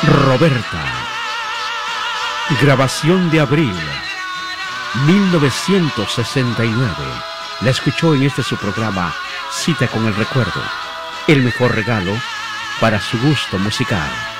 Roberta. Grabación de abril 1969. La escuchó en este su programa Cita con el Recuerdo. El mejor regalo para su gusto musical.